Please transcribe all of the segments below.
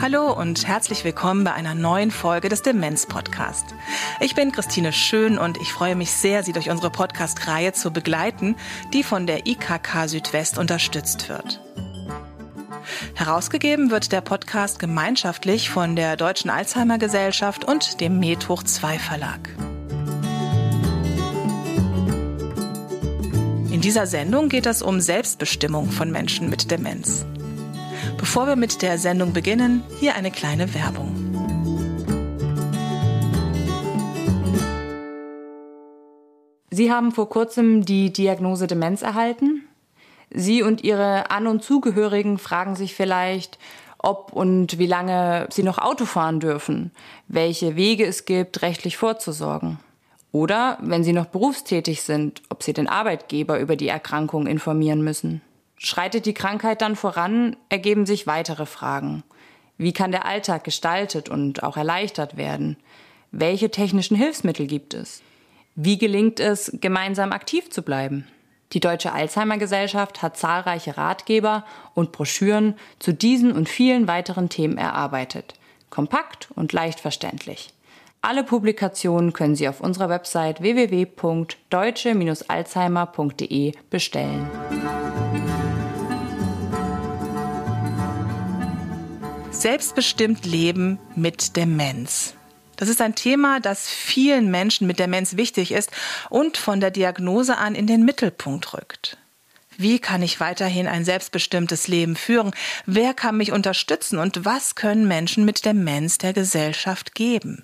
Hallo und herzlich willkommen bei einer neuen Folge des Demenz-Podcast. Ich bin Christine Schön und ich freue mich sehr, Sie durch unsere Podcast-Reihe zu begleiten, die von der IKK Südwest unterstützt wird. Herausgegeben wird der Podcast gemeinschaftlich von der Deutschen Alzheimer-Gesellschaft und dem Med Hoch 2 Verlag. In dieser Sendung geht es um Selbstbestimmung von Menschen mit Demenz. Bevor wir mit der Sendung beginnen, hier eine kleine Werbung. Sie haben vor kurzem die Diagnose Demenz erhalten. Sie und Ihre An- und Zugehörigen fragen sich vielleicht, ob und wie lange Sie noch Auto fahren dürfen, welche Wege es gibt, rechtlich vorzusorgen. Oder, wenn Sie noch berufstätig sind, ob Sie den Arbeitgeber über die Erkrankung informieren müssen. Schreitet die Krankheit dann voran, ergeben sich weitere Fragen. Wie kann der Alltag gestaltet und auch erleichtert werden? Welche technischen Hilfsmittel gibt es? Wie gelingt es, gemeinsam aktiv zu bleiben? Die Deutsche Alzheimer-Gesellschaft hat zahlreiche Ratgeber und Broschüren zu diesen und vielen weiteren Themen erarbeitet. Kompakt und leicht verständlich. Alle Publikationen können Sie auf unserer Website www.deutsche-alzheimer.de bestellen. Selbstbestimmt leben mit Demenz. Das ist ein Thema, das vielen Menschen mit Demenz wichtig ist und von der Diagnose an in den Mittelpunkt rückt. Wie kann ich weiterhin ein selbstbestimmtes Leben führen? Wer kann mich unterstützen und was können Menschen mit Demenz der Gesellschaft geben?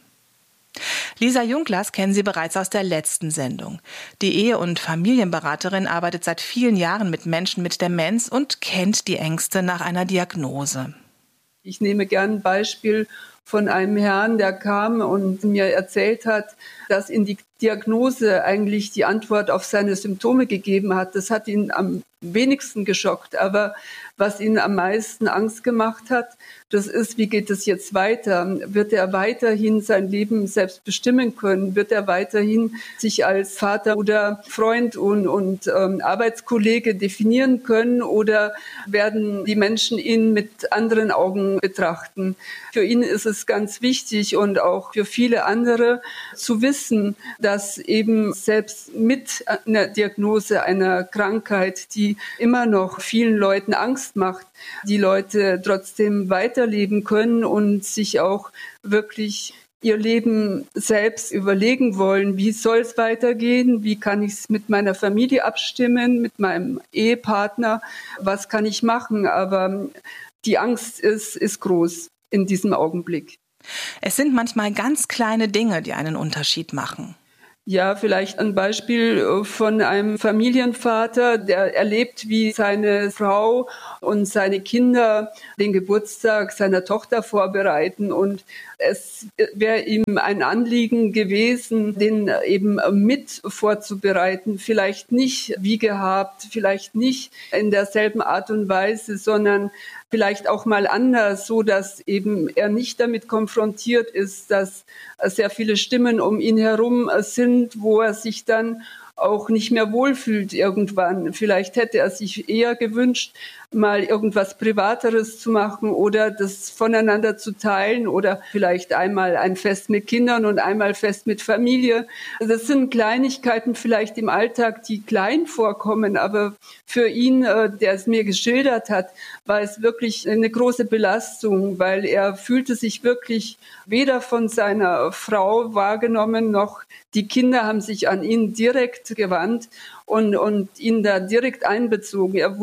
Lisa Junglas kennen Sie bereits aus der letzten Sendung. Die Ehe- und Familienberaterin arbeitet seit vielen Jahren mit Menschen mit Demenz und kennt die Ängste nach einer Diagnose. Ich nehme gern ein Beispiel von einem Herrn, der kam und mir erzählt hat, dass in die Diagnose eigentlich die Antwort auf seine Symptome gegeben hat. Das hat ihn am wenigsten geschockt. Aber was ihn am meisten Angst gemacht hat, das ist, wie geht es jetzt weiter? Wird er weiterhin sein Leben selbst bestimmen können? Wird er weiterhin sich als Vater oder Freund und Arbeitskollege definieren können? Oder werden die Menschen ihn mit anderen Augen betrachten? Für ihn ist es ganz wichtig und auch für viele andere zu wissen, dass eben selbst mit einer Diagnose einer Krankheit, die immer noch vielen Leuten Angst macht, die Leute trotzdem weiterleben können und sich auch wirklich ihr Leben selbst überlegen wollen, wie soll es weitergehen, wie kann ich es mit meiner Familie abstimmen, mit meinem Ehepartner, was kann ich machen, aber die Angst ist groß in diesem Augenblick. Es sind manchmal ganz kleine Dinge, die einen Unterschied machen. Ja, vielleicht ein Beispiel von einem Familienvater, der erlebt, wie seine Frau und seine Kinder den Geburtstag seiner Tochter vorbereiten. Und es wäre ihm ein Anliegen gewesen, den eben mit vorzubereiten. Vielleicht nicht wie gehabt, vielleicht nicht in derselben Art und Weise, sondern vielleicht auch mal anders, so dass eben er nicht damit konfrontiert ist, dass sehr viele Stimmen um ihn herum sind, wo er sich dann auch nicht mehr wohlfühlt irgendwann. Vielleicht hätte er sich eher gewünscht, mal irgendwas Privateres zu machen oder das voneinander zu teilen oder vielleicht einmal ein Fest mit Kindern und einmal Fest mit Familie. Das sind Kleinigkeiten vielleicht im Alltag, die klein vorkommen, aber für ihn, der es mir geschildert hat, war es wirklich eine große Belastung, weil er fühlte sich wirklich weder von seiner Frau wahrgenommen, noch die Kinder haben sich an ihn direkt gewandt und ihn da direkt einbezogen. Er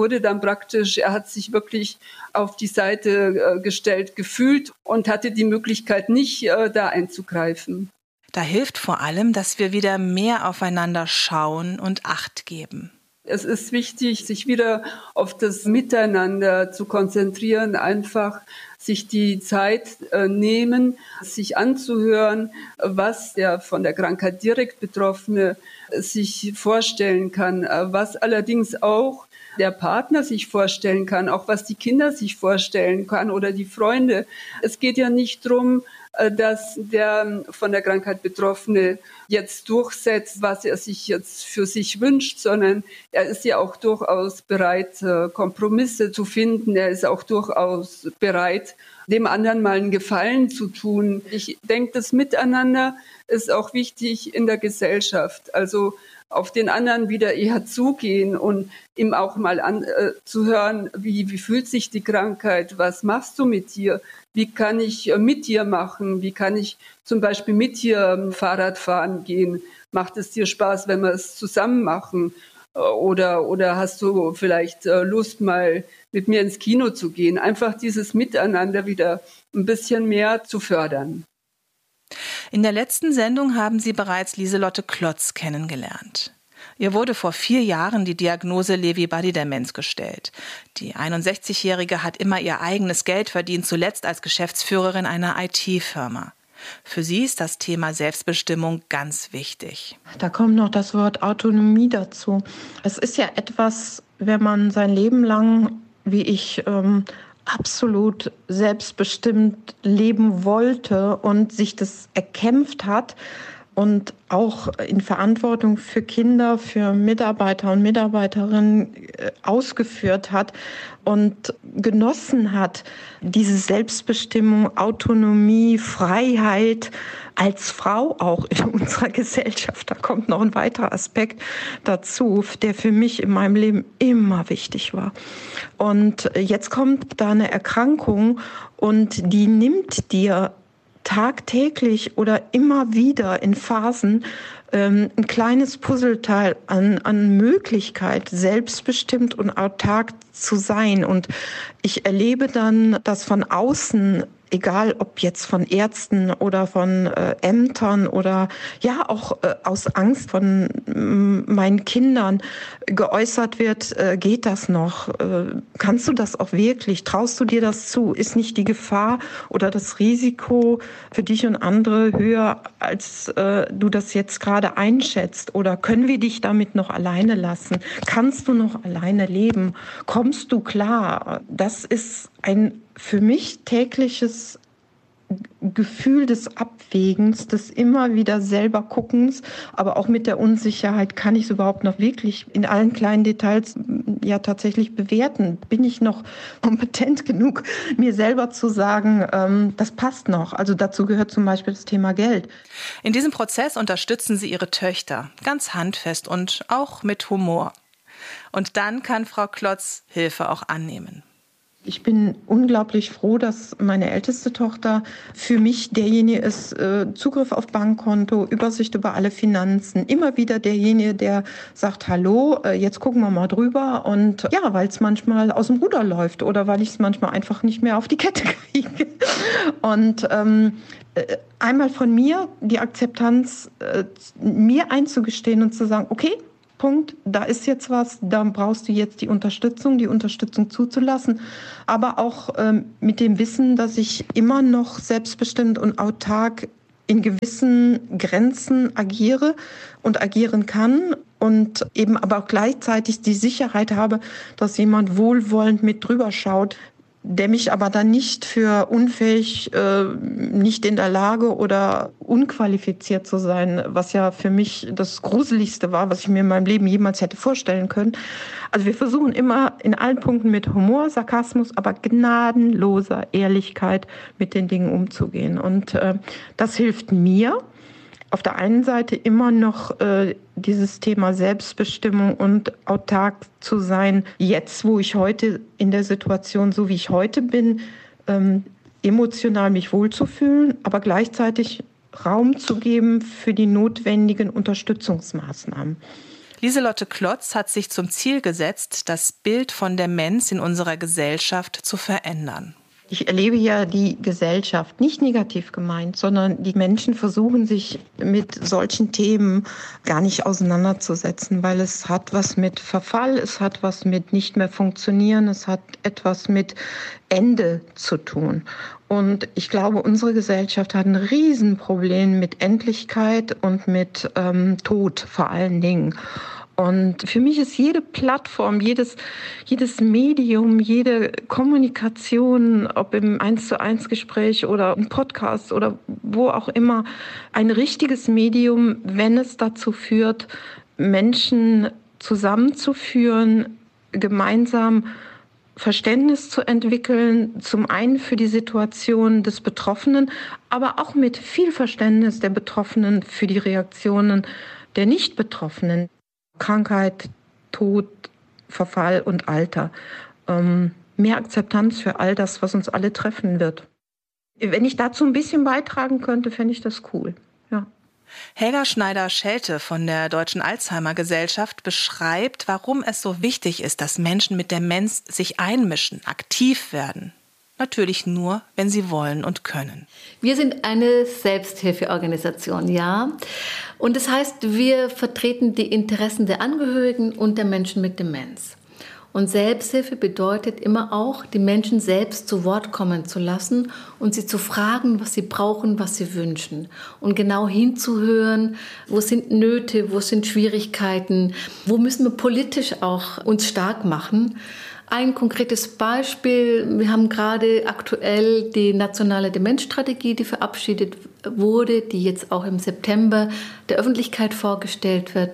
hat sich wirklich auf die Seite gestellt gefühlt und hatte die Möglichkeit nicht, da einzugreifen. Da hilft vor allem, dass wir wieder mehr aufeinander schauen und Acht geben. Es ist wichtig, sich wieder auf das Miteinander zu konzentrieren, einfach sich die Zeit nehmen, sich anzuhören, was der von der Krankheit direkt Betroffene sich vorstellen kann, was allerdings auch der Partner sich vorstellen kann, auch was die Kinder sich vorstellen kann oder die Freunde. Es geht ja nicht darum, dass der von der Krankheit Betroffene jetzt durchsetzt, was er sich jetzt für sich wünscht, sondern er ist ja auch durchaus bereit, Kompromisse zu finden. Er ist auch durchaus bereit, dem anderen mal einen Gefallen zu tun. Ich denke, das Miteinander ist auch wichtig in der Gesellschaft. Also auf den anderen wieder eher zugehen und ihm auch mal zu hören, wie fühlt sich die Krankheit, was machst du mit dir, wie kann ich mit dir machen, wie kann ich zum Beispiel mit dir Fahrrad fahren gehen, macht es dir Spaß, wenn wir es zusammen machen oder hast du vielleicht Lust, mal mit mir ins Kino zu gehen, einfach dieses Miteinander wieder ein bisschen mehr zu fördern. In der letzten Sendung haben Sie bereits Lieselotte Klotz kennengelernt. Ihr wurde vor 4 Jahren die Diagnose Lewy-Body-Demenz gestellt. Die 61-Jährige hat immer ihr eigenes Geld verdient, zuletzt als Geschäftsführerin einer IT-Firma. Für sie ist das Thema Selbstbestimmung ganz wichtig. Da kommt noch das Wort Autonomie dazu. Es ist ja etwas, wenn man sein Leben lang, wie ich, absolut selbstbestimmt leben wollte und sich das erkämpft hat und auch in Verantwortung für Kinder, für Mitarbeiter und Mitarbeiterinnen ausgeführt hat und genossen hat, diese Selbstbestimmung, Autonomie, Freiheit als Frau auch in unserer Gesellschaft. Da kommt noch ein weiterer Aspekt dazu, der für mich in meinem Leben immer wichtig war. Und jetzt kommt da eine Erkrankung und die nimmt dir tagtäglich oder immer wieder in Phasen ein kleines Puzzleteil an Möglichkeit, selbstbestimmt und autark zu sein. Und ich erlebe dann, dass von außen, egal ob jetzt von Ärzten oder von Ämtern oder ja auch aus Angst von meinen Kindern geäußert wird, geht das noch? Kannst du das auch wirklich? Traust du dir das zu? Ist nicht die Gefahr oder das Risiko für dich und andere höher, als du das jetzt gerade einschätzt? Oder können wir dich damit noch alleine lassen? Kannst du noch alleine leben? Kommst du klar? Das ist ein für mich tägliches Gefühl des Abwägens, des immer wieder selber Guckens, aber auch mit der Unsicherheit, kann ich es überhaupt noch wirklich in allen kleinen Details ja tatsächlich bewerten? Bin ich noch kompetent genug, mir selber zu sagen, das passt noch? Also dazu gehört zum Beispiel das Thema Geld. In diesem Prozess unterstützen Sie Ihre Töchter ganz handfest und auch mit Humor. Und dann kann Frau Klotz Hilfe auch annehmen. Ich bin unglaublich froh, dass meine älteste Tochter für mich derjenige ist, Zugriff auf Bankkonto, Übersicht über alle Finanzen, immer wieder derjenige, der sagt, hallo, jetzt gucken wir mal drüber und ja, weil es manchmal aus dem Ruder läuft oder weil ich es manchmal einfach nicht mehr auf die Kette kriege. Und einmal von mir die Akzeptanz, mir einzugestehen und zu sagen, okay, Punkt, da ist jetzt was, da brauchst du jetzt die Unterstützung zuzulassen, aber auch mit dem Wissen, dass ich immer noch selbstbestimmt und autark in gewissen Grenzen agiere und agieren kann und eben aber auch gleichzeitig die Sicherheit habe, dass jemand wohlwollend mit drüber schaut, der mich aber dann nicht für unfähig, nicht in der Lage oder unqualifiziert zu sein, was ja für mich das Gruseligste war, was ich mir in meinem Leben jemals hätte vorstellen können. Also wir versuchen immer in allen Punkten mit Humor, Sarkasmus, aber gnadenloser Ehrlichkeit mit den Dingen umzugehen. Und das hilft mir. Auf der einen Seite immer noch dieses Thema Selbstbestimmung und autark zu sein, jetzt, wo ich heute in der Situation, so wie ich heute bin, emotional mich wohlzufühlen, aber gleichzeitig Raum zu geben für die notwendigen Unterstützungsmaßnahmen. Lieselotte Klotz hat sich zum Ziel gesetzt, das Bild von Demenz in unserer Gesellschaft zu verändern. Ich erlebe ja die Gesellschaft nicht negativ gemeint, sondern die Menschen versuchen sich mit solchen Themen gar nicht auseinanderzusetzen, weil es hat was mit Verfall, es hat was mit nicht mehr funktionieren, es hat etwas mit Ende zu tun. Und ich glaube, unsere Gesellschaft hat ein Riesenproblem mit Endlichkeit und mit Tod vor allen Dingen. Und für mich ist jede Plattform, jedes Medium, jede Kommunikation, ob im 1:1 Gespräch oder im Podcast oder wo auch immer, ein richtiges Medium, wenn es dazu führt, Menschen zusammenzuführen, gemeinsam Verständnis zu entwickeln, zum einen für die Situation des Betroffenen, aber auch mit viel Verständnis der Betroffenen für die Reaktionen der Nicht-Betroffenen. Krankheit, Tod, Verfall und Alter. Mehr Akzeptanz für all das, was uns alle treffen wird. Wenn ich dazu ein bisschen beitragen könnte, fände ich das cool. Ja. Helga Schneider-Schelte von der Deutschen Alzheimer-Gesellschaft beschreibt, warum es so wichtig ist, dass Menschen mit Demenz sich einmischen, aktiv werden. Natürlich nur, wenn sie wollen und können. Wir sind eine Selbsthilfeorganisation, ja. Und das heißt, wir vertreten die Interessen der Angehörigen und der Menschen mit Demenz. Und Selbsthilfe bedeutet immer auch, die Menschen selbst zu Wort kommen zu lassen und sie zu fragen, was sie brauchen, was sie wünschen. Und genau hinzuhören, wo sind Nöte, wo sind Schwierigkeiten, wo müssen wir politisch auch uns stark machen. Ein konkretes Beispiel, wir haben gerade aktuell die nationale Demenzstrategie, die verabschiedet wurde, die jetzt auch im September der Öffentlichkeit vorgestellt wird.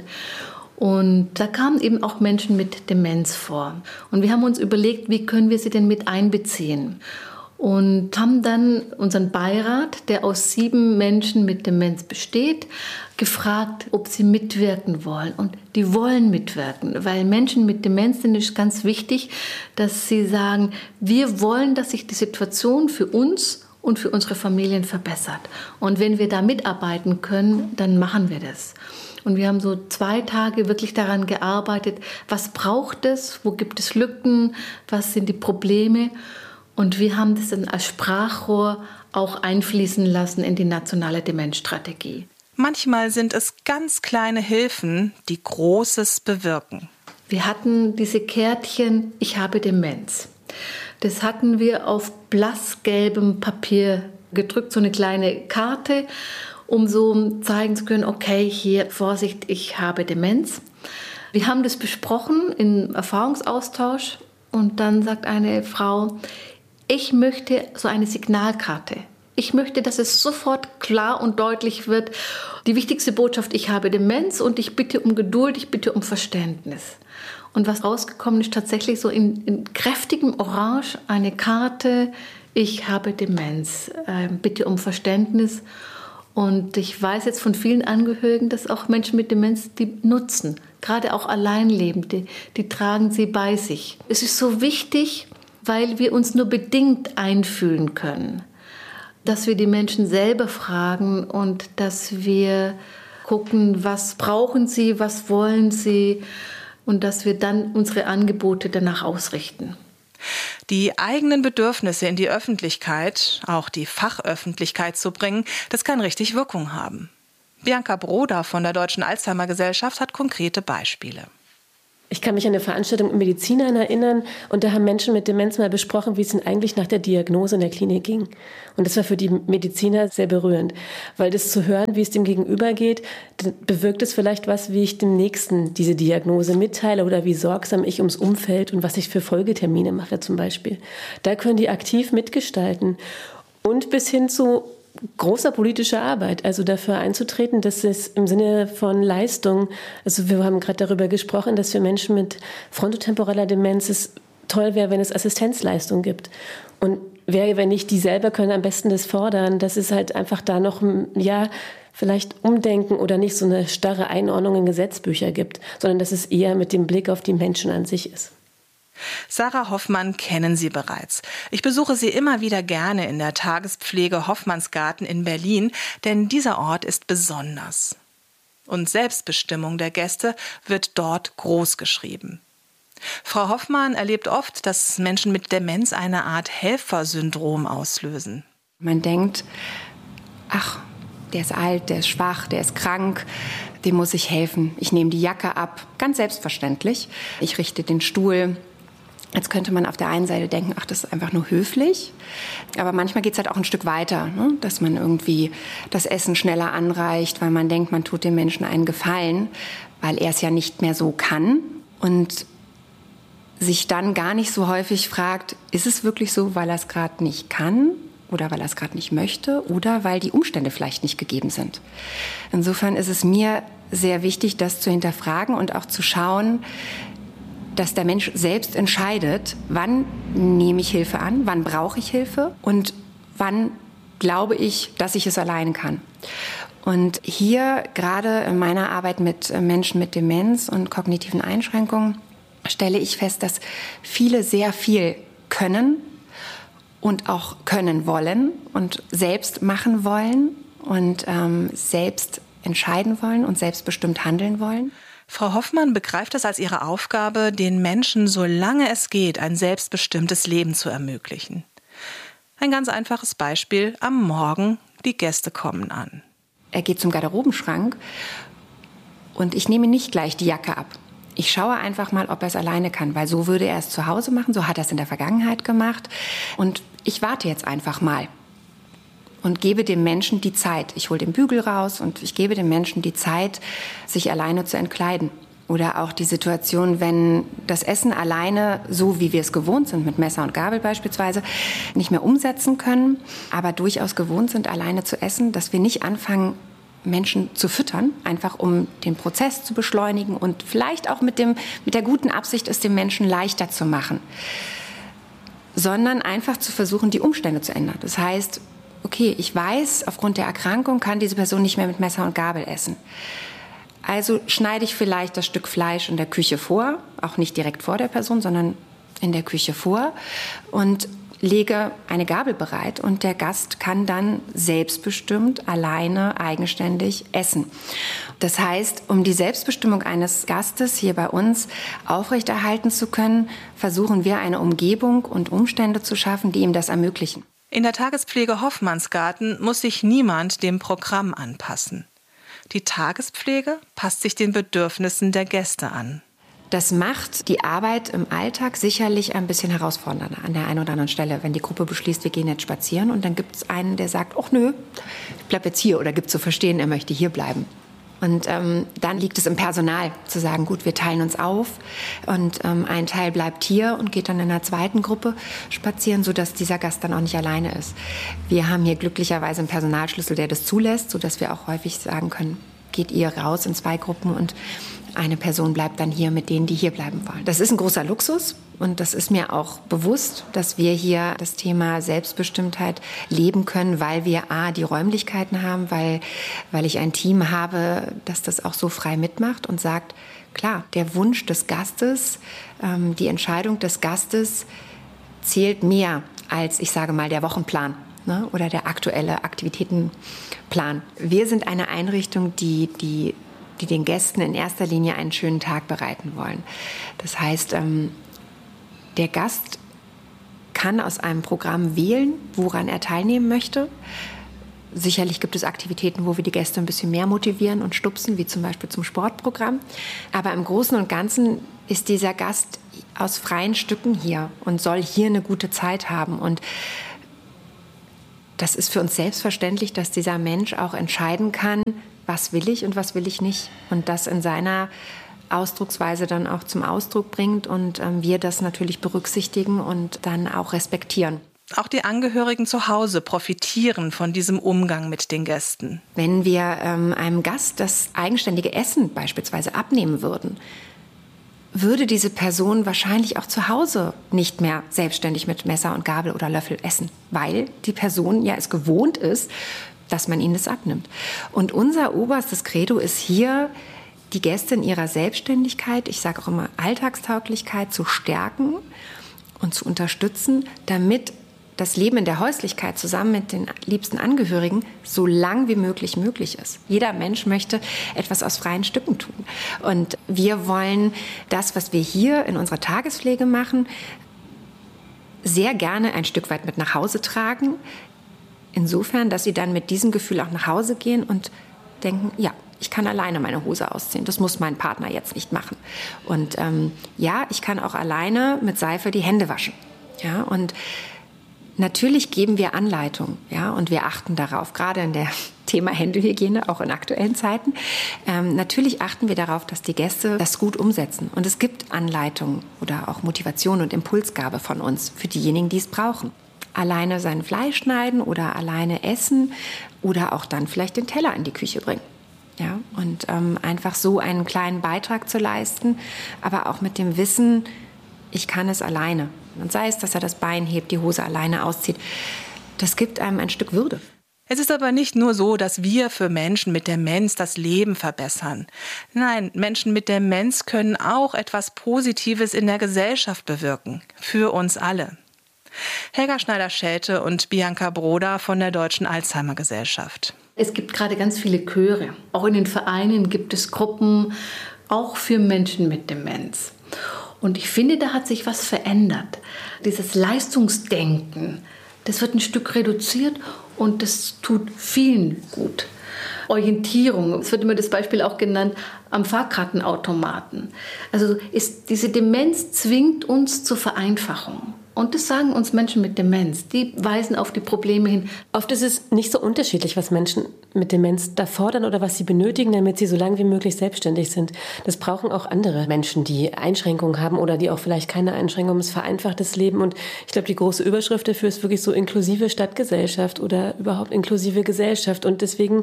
Und da kamen eben auch Menschen mit Demenz vor. Und wir haben uns überlegt, wie können wir sie denn mit einbeziehen? Und haben dann unseren Beirat, der aus 7 Menschen mit Demenz besteht, gefragt, ob sie mitwirken wollen. Und die wollen mitwirken, weil Menschen mit Demenz sind es ganz wichtig, dass sie sagen, wir wollen, dass sich die Situation für uns und für unsere Familien verbessert. Und wenn wir da mitarbeiten können, dann machen wir das. Und wir haben so 2 Tage wirklich daran gearbeitet, was braucht es, wo gibt es Lücken, was sind die Probleme. Und wir haben das dann als Sprachrohr auch einfließen lassen in die nationale Demenzstrategie. Manchmal sind es ganz kleine Hilfen, die Großes bewirken. Wir hatten diese Kärtchen, ich habe Demenz. Das hatten wir auf blassgelbem Papier gedrückt, so eine kleine Karte, um so zeigen zu können, okay, hier, Vorsicht, ich habe Demenz. Wir haben das besprochen im Erfahrungsaustausch und dann sagt eine Frau, ich möchte so eine Signalkarte. Ich möchte, dass es sofort klar und deutlich wird, die wichtigste Botschaft, ich habe Demenz und ich bitte um Geduld, ich bitte um Verständnis. Und was rausgekommen ist, tatsächlich so in kräftigem Orange eine Karte, ich habe Demenz, bitte um Verständnis. Und ich weiß jetzt von vielen Angehörigen, dass auch Menschen mit Demenz die nutzen, gerade auch Alleinlebende, die tragen sie bei sich. Es ist so wichtig, weil wir uns nur bedingt einfühlen können, dass wir die Menschen selber fragen und dass wir gucken, was brauchen sie, was wollen sie und dass wir dann unsere Angebote danach ausrichten. Die eigenen Bedürfnisse in die Öffentlichkeit, auch die Fachöffentlichkeit zu bringen, das kann richtig Wirkung haben. Bianca Broder von der Deutschen Alzheimer-Gesellschaft hat konkrete Beispiele. Ich kann mich an eine Veranstaltung mit Medizinern erinnern und da haben Menschen mit Demenz mal besprochen, wie es denn eigentlich nach der Diagnose in der Klinik ging. Und das war für die Mediziner sehr berührend, weil das zu hören, wie es dem Gegenüber geht, bewirkt es vielleicht was, wie ich dem Nächsten diese Diagnose mitteile oder wie sorgsam ich ums Umfeld und was ich für Folgetermine mache zum Beispiel. Da können die aktiv mitgestalten und bis hin zu großer politischer Arbeit, also dafür einzutreten, dass es im Sinne von Leistung, also wir haben gerade darüber gesprochen, dass für Menschen mit frontotemporaler Demenz es toll wäre, wenn es Assistenzleistung gibt. Und wer, wenn nicht die selber, können am besten das fordern, dass es halt einfach da noch, ja, vielleicht umdenken oder nicht so eine starre Einordnung in Gesetzbücher gibt, sondern dass es eher mit dem Blick auf die Menschen an sich ist. Sarah Hoffmann kennen Sie bereits. Ich besuche sie immer wieder gerne in der Tagespflege Hoffmannsgarten in Berlin, denn dieser Ort ist besonders. Und Selbstbestimmung der Gäste wird dort groß geschrieben. Frau Hoffmann erlebt oft, dass Menschen mit Demenz eine Art Helfersyndrom auslösen. Man denkt, ach, der ist alt, der ist schwach, der ist krank, dem muss ich helfen. Ich nehme die Jacke ab, ganz selbstverständlich. Ich richte den Stuhl. Jetzt könnte man auf der einen Seite denken, ach, das ist einfach nur höflich. Aber manchmal geht es halt auch ein Stück weiter, ne? Dass man irgendwie das Essen schneller anreicht, weil man denkt, man tut dem Menschen einen Gefallen, weil er es ja nicht mehr so kann. Und sich dann gar nicht so häufig fragt, ist es wirklich so, weil er es gerade nicht kann oder weil er es gerade nicht möchte oder weil die Umstände vielleicht nicht gegeben sind. Insofern ist es mir sehr wichtig, das zu hinterfragen und auch zu schauen, dass der Mensch selbst entscheidet, wann nehme ich Hilfe an, wann brauche ich Hilfe und wann glaube ich, dass ich es alleine kann. Und hier, gerade in meiner Arbeit mit Menschen mit Demenz und kognitiven Einschränkungen, stelle ich fest, dass viele sehr viel können und auch können wollen und selbst machen wollen und selbst entscheiden wollen und selbstbestimmt handeln wollen. Frau Hoffmann begreift es als ihre Aufgabe, den Menschen, solange es geht, ein selbstbestimmtes Leben zu ermöglichen. Ein ganz einfaches Beispiel: Am Morgen, die Gäste kommen an. Er geht zum Garderobenschrank und ich nehme nicht gleich die Jacke ab. Ich schaue einfach mal, ob er es alleine kann, weil so würde er es zu Hause machen, so hat er es in der Vergangenheit gemacht. Und ich warte jetzt einfach mal und gebe dem Menschen die Zeit. Ich hole den Bügel raus und ich gebe dem Menschen die Zeit, sich alleine zu entkleiden. Oder auch die Situation, wenn das Essen alleine, so wie wir es gewohnt sind, mit Messer und Gabel beispielsweise, nicht mehr umsetzen können, aber durchaus gewohnt sind, alleine zu essen, dass wir nicht anfangen, Menschen zu füttern, einfach um den Prozess zu beschleunigen und vielleicht auch mit der guten Absicht, es dem Menschen leichter zu machen, sondern einfach zu versuchen, die Umstände zu ändern. Das heißt, okay, ich weiß, aufgrund der Erkrankung kann diese Person nicht mehr mit Messer und Gabel essen. Also schneide ich vielleicht das Stück Fleisch in der Küche vor, auch nicht direkt vor der Person, sondern in der Küche vor und lege eine Gabel bereit und der Gast kann dann selbstbestimmt, alleine, eigenständig essen. Das heißt, um die Selbstbestimmung eines Gastes hier bei uns aufrechterhalten zu können, versuchen wir eine Umgebung und Umstände zu schaffen, die ihm das ermöglichen. In der Tagespflege Hoffmannsgarten muss sich niemand dem Programm anpassen. Die Tagespflege passt sich den Bedürfnissen der Gäste an. Das macht die Arbeit im Alltag sicherlich ein bisschen herausfordernder an der einen oder anderen Stelle. Wenn die Gruppe beschließt, wir gehen jetzt spazieren und dann gibt es einen, der sagt, ach nö, ich bleib jetzt hier, oder gibt zu verstehen, er möchte hier bleiben. Und dann liegt es im Personal zu sagen, gut, wir teilen uns auf und ein Teil bleibt hier und geht dann in einer zweiten Gruppe spazieren, sodass dieser Gast dann auch nicht alleine ist. Wir haben hier glücklicherweise einen Personalschlüssel, der das zulässt, sodass wir auch häufig sagen können, geht ihr raus in 2 Gruppen und eine Person bleibt dann hier mit denen, die hier bleiben wollen. Das ist ein großer Luxus und das ist mir auch bewusst, dass wir hier das Thema Selbstbestimmtheit leben können, weil wir die Räumlichkeiten haben, weil ich ein Team habe, das das auch so frei mitmacht und sagt, klar, der Wunsch des Gastes, die Entscheidung des Gastes zählt mehr als, ich sage mal, der Wochenplan, ne, oder der aktuelle Aktivitätenplan. Wir sind eine Einrichtung, die den Gästen in erster Linie einen schönen Tag bereiten wollen. Das heißt, der Gast kann aus einem Programm wählen, woran er teilnehmen möchte. Sicherlich gibt es Aktivitäten, wo wir die Gäste ein bisschen mehr motivieren und stupsen, wie zum Beispiel zum Sportprogramm. Aber im Großen und Ganzen ist dieser Gast aus freien Stücken hier und soll hier eine gute Zeit haben. Und das ist für uns selbstverständlich, dass dieser Mensch auch entscheiden kann, was will ich und was will ich nicht. Und das in seiner Ausdrucksweise dann auch zum Ausdruck bringt und wir das natürlich berücksichtigen und dann auch respektieren. Auch die Angehörigen zu Hause profitieren von diesem Umgang mit den Gästen. Wenn wir einem Gast das eigenständige Essen beispielsweise abnehmen würden, würde diese Person wahrscheinlich auch zu Hause nicht mehr selbstständig mit Messer und Gabel oder Löffel essen, weil die Person ja es gewohnt ist, dass man ihnen das abnimmt. Und unser oberstes Credo ist hier, die Gäste in ihrer Selbstständigkeit, ich sage auch immer Alltagstauglichkeit, zu stärken und zu unterstützen, damit das Leben in der Häuslichkeit zusammen mit den liebsten Angehörigen so lang wie möglich ist. Jeder Mensch möchte etwas aus freien Stücken tun. Und wir wollen das, was wir hier in unserer Tagespflege machen, sehr gerne ein Stück weit mit nach Hause tragen. Insofern, dass sie dann mit diesem Gefühl auch nach Hause gehen und denken, ja, Ich kann alleine meine Hose ausziehen. Das muss mein Partner jetzt nicht machen. Und ich kann auch alleine mit Seife die Hände waschen. Ja, und natürlich geben wir Anleitung, ja, und wir achten darauf, gerade in der Thema Händehygiene, auch in aktuellen Zeiten. Natürlich achten wir darauf, dass die Gäste das gut umsetzen. Und es gibt Anleitungen oder auch Motivation und Impulsgabe von uns für diejenigen, die es brauchen. Alleine sein Fleisch schneiden oder alleine essen oder auch dann vielleicht den Teller in die Küche bringen. Ja, und einfach so einen kleinen Beitrag zu leisten, aber auch mit dem Wissen, ich kann es alleine. Und sei es, dass er das Bein hebt, die Hose alleine auszieht, das gibt einem ein Stück Würde. Es ist aber nicht nur so, dass wir für Menschen mit Demenz das Leben verbessern. Nein, Menschen mit Demenz können auch etwas Positives in der Gesellschaft bewirken. Für uns alle. Helga Schneider-Schelte und Bianca Broda von der Deutschen Alzheimer-Gesellschaft. Es gibt gerade ganz viele Chöre. Auch in den Vereinen gibt es Gruppen, auch für Menschen mit Demenz. Und ich finde, da hat sich was verändert. Dieses Leistungsdenken, das wird ein Stück reduziert und das tut vielen gut. Orientierung, es wird immer das Beispiel auch genannt, am Fahrkartenautomaten. Also diese Demenz zwingt uns zur Vereinfachung. Und das sagen uns Menschen mit Demenz. Die weisen auf die Probleme hin. Oft ist es nicht so unterschiedlich, was Menschen mit Demenz da fordern oder was sie benötigen, damit sie so lange wie möglich selbstständig sind. Das brauchen auch andere Menschen, die Einschränkungen haben oder die auch vielleicht keine Einschränkungen haben. Es vereinfacht das Leben. Und ich glaube, die große Überschrift dafür ist wirklich so inklusive Stadtgesellschaft oder überhaupt inklusive Gesellschaft. Und deswegen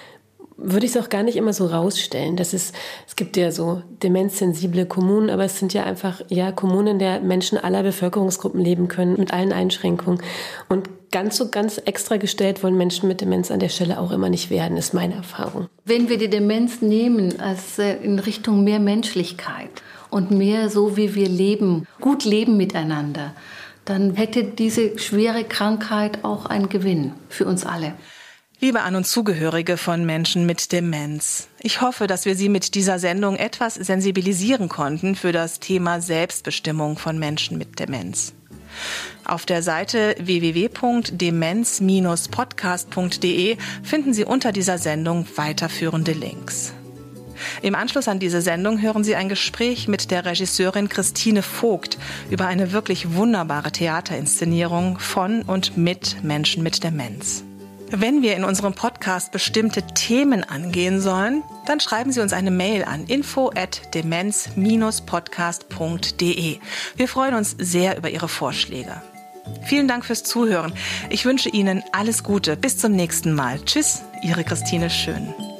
würde ich es auch gar nicht immer so rausstellen. Es gibt ja so demenzsensible Kommunen, aber es sind ja einfach Kommunen, in der Menschen aller Bevölkerungsgruppen leben können, mit allen Einschränkungen. Und ganz extra gestellt wollen Menschen mit Demenz an der Stelle auch immer nicht werden, ist meine Erfahrung. Wenn wir die Demenz nehmen als in Richtung mehr Menschlichkeit und mehr so, wie wir leben, gut leben miteinander, dann hätte diese schwere Krankheit auch einen Gewinn für uns alle. Liebe An- und Zugehörige von Menschen mit Demenz, ich hoffe, dass wir Sie mit dieser Sendung etwas sensibilisieren konnten für das Thema Selbstbestimmung von Menschen mit Demenz. Auf der Seite www.demenz-podcast.de finden Sie unter dieser Sendung weiterführende Links. Im Anschluss an diese Sendung hören Sie ein Gespräch mit der Regisseurin Christine Vogt über eine wirklich wunderbare Theaterinszenierung von und mit Menschen mit Demenz. Wenn wir in unserem Podcast bestimmte Themen angehen sollen, dann schreiben Sie uns eine Mail an info@demenz-podcast.de. Wir freuen uns sehr über Ihre Vorschläge. Vielen Dank fürs Zuhören. Ich wünsche Ihnen alles Gute. Bis zum nächsten Mal. Tschüss, Ihre Christine Schön.